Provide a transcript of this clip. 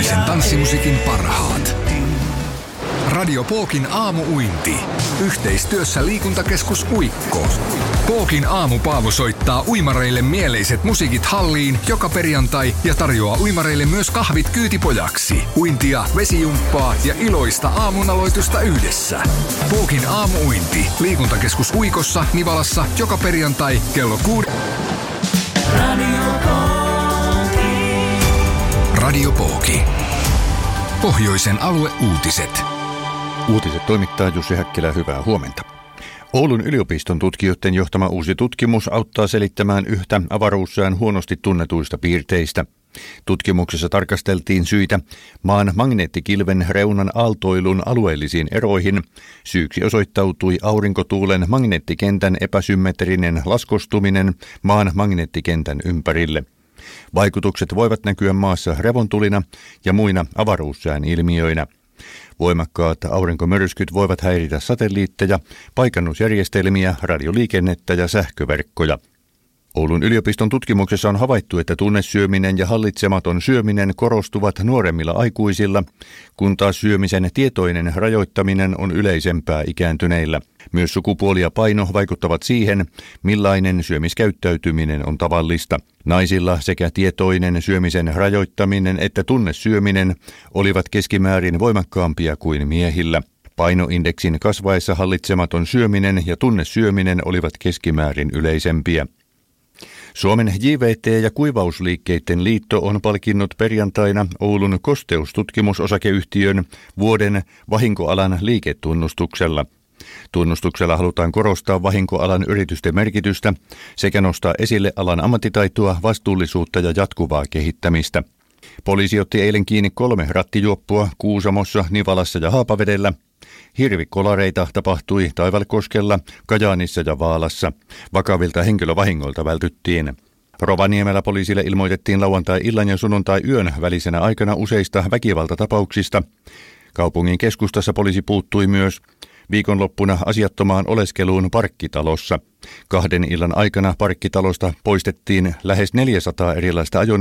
Suomalaisen tanssimusiikin parhaat. Radio Pookin aamu-uinti. Yhteistyössä liikuntakeskus Uikko. Pookin aamupaalu soittaa uimareille mieleiset musiikit halliin joka perjantai ja tarjoaa uimareille myös kahvit kyytipojaksi. Uintia, vesijumppaa ja iloista aamunaloitusta yhdessä. Pookin aamu-uinti. Liikuntakeskus Uikossa, Nivalassa joka perjantai kello 6. Radio Pooki. Pohjoisen alueuutiset. Uutiset toimittaa Jussi Häkkilä, hyvää huomenta. Oulun yliopiston tutkijoiden johtama uusi tutkimus auttaa selittämään yhtä avaruussään huonosti tunnetuista piirteistä. Tutkimuksessa tarkasteltiin syitä maan magneettikilven reunan aaltoilun alueellisiin eroihin. Syyksi osoittautui aurinkotuulen magneettikentän epäsymmetrinen laskostuminen maan magneettikentän ympärille. Vaikutukset voivat näkyä maassa revontulina ja muina avaruussään ilmiöinä. Voimakkaat aurinkomyrskyt voivat häiritä satelliitteja, paikannusjärjestelmiä, radioliikennettä ja sähköverkkoja. Oulun yliopiston tutkimuksessa on havaittu, että tunnesyöminen ja hallitsematon syöminen korostuvat nuoremmilla aikuisilla, kun taas syömisen tietoinen rajoittaminen on yleisempää ikääntyneillä. Myös sukupuoli ja paino vaikuttavat siihen, millainen syömiskäyttäytyminen on tavallista. Naisilla sekä tietoinen syömisen rajoittaminen että tunnesyöminen olivat keskimäärin voimakkaampia kuin miehillä. Painoindeksin kasvaessa hallitsematon syöminen ja tunnesyöminen olivat keskimäärin yleisempiä. Suomen JVT- ja kuivausliikkeiden liitto on palkinnut perjantaina Oulun kosteustutkimusosakeyhtiön vuoden vahinkoalan liiketunnustuksella. Tunnustuksella halutaan korostaa vahinkoalan yritysten merkitystä sekä nostaa esille alan ammattitaitoa, vastuullisuutta ja jatkuvaa kehittämistä. Poliisi otti eilen kiinni 3 rattijuoppua Kuusamossa, Nivalassa ja Haapavedellä. Hirvikolareita tapahtui Taivalkoskella, Kajaanissa ja Vaalassa. Vakavilta henkilövahingoilta vältyttiin. Rovaniemellä poliisille ilmoitettiin lauantai-illan ja sunnuntai-yön välisenä aikana useista väkivaltatapauksista. Kaupungin keskustassa poliisi puuttui myös viikonloppuna asiattomaan oleskeluun parkkitalossa. 2 illan aikana parkkitalosta poistettiin lähes 400 erilaista ajoneuvoa.